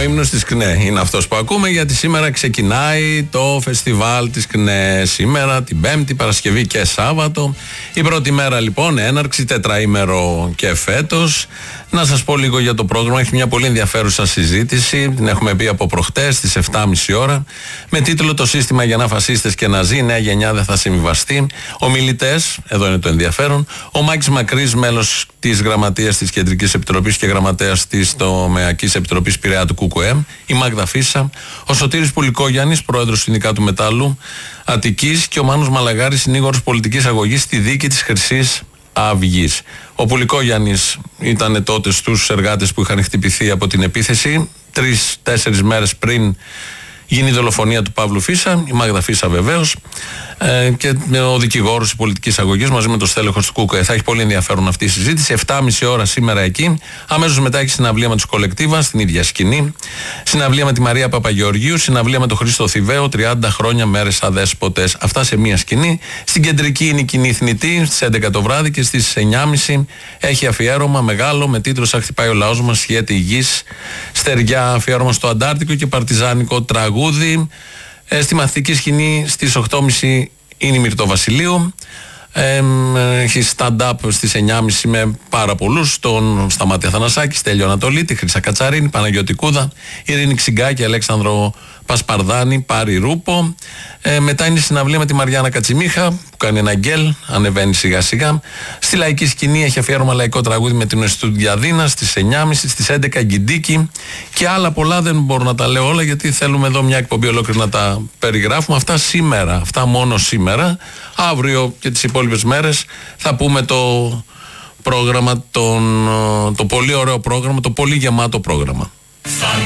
ύμνος της ΚΝΕ είναι αυτός που ακούμε, γιατί σήμερα ξεκινάει το φεστιβάλ της ΚΝΕ. Σήμερα την Πέμπτη, Παρασκευή και Σάββατο. Η πρώτη μέρα λοιπόν, έναρξη, τετραήμερο και φέτος. Να σας πω λίγο για το πρόγραμμα. Έχει μια πολύ ενδιαφέρουσα συζήτηση. Την έχουμε πει από προχτές στις 7.30 ώρα. Με τίτλο «Το σύστημα για να φασίστες και να ζει. Νέα γενιά δεν θα συμβιβαστεί». Ομιλητές, εδώ είναι το ενδιαφέρον. Ο Μάκης Μακρύς, μέλος της Γραμματείας της Κεντρικής Επιτροπής και Γραμματέας της Τομεακής Επιτροπής Πειραιά του ΚΚΕ. Η Μάγδα Φίσα. Ο Σωτήρης Πουλικόγιαννης, πρόεδρος του Συνδικάτου Μετάλλου Αττικής. Και ο Μάνος Μαλαγάρης, συνήγορος πολιτικής αγωγής στη δίκη της Χρυσής Αυγής. Ο Πουλικόγιαννης ήταν τότε στους εργάτες που είχαν χτυπηθεί από την επίθεση 3-4 μέρες πριν γίνει η δολοφονία του Παύλου Φίσα, η Μάγδα Φίσα βεβαίως, και ο δικηγόρος της πολιτικής αγωγής μαζί με το στέλεχος του ΚΚΕ. Θα έχει πολύ ενδιαφέρον αυτή η συζήτηση. 7.30 ώρα σήμερα εκεί. Αμέσως μετά έχει συναυλία με τους Κολεκτίβα στην ίδια σκηνή. Συναυλία με τη Μαρία Παπαγεωργίου. Συναυλία με τον Χρήστο Θηβαίο. 30 χρόνια μέρες αδέσποτες. Αυτά σε μία σκηνή. Στην κεντρική είναι η κοινή θνητή στις 11 το βράδυ και στις 9.30 έχει αφιέρωμα μεγάλο με τίτλο «Σαν χτυπάει ο λαός μας, σχέτη η γης». Στεριά, αφιέρωμα στο Αντάρτικο και παρτιζάνικο τραγούδι. Στη μαθητική σκηνή στις 8.30 είναι η Μυρτώ Βασιλείου. Έχει stand-up στις 9.30 με πάρα πολλούς. Τον Σταμάτη Αθανασάκη, Στέλιο Ανατολίτη, Χρυσά Κατσαρίνη, Παναγιώτη Κούδα, Ειρήνη Ξυγκάκη, Αλέξανδρο Πασπαρδάνη, Πάρη Ρούπο. Μετά είναι η συναυλία με τη Μαριάννα Κατσιμίχα που κάνει ένα γκέλ, ανεβαίνει σιγά σιγά. Στη λαϊκή σκηνή έχει αφιέρωμα λαϊκό τραγούδι με την Εστουδιαδίνα στις 9.30, στις 11 Γκιντίκη και άλλα πολλά. Δεν μπορώ να τα λέω όλα γιατί θέλουμε εδώ μια εκπομπή ολόκληρη να τα περιγράφουμε. Αυτά σήμερα, αυτά μόνο σήμερα. Αύριο και τις υπόλοιπες μέρες θα πούμε το πρόγραμμα, το πολύ ωραίο πρόγραμμα, το πολύ γεμάτο πρόγραμμα.